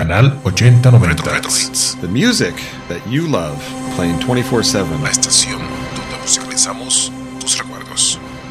Canal 8090 Hz. The music that you love, playing 24/7. La estación donde musicalizamos tus recuerdos.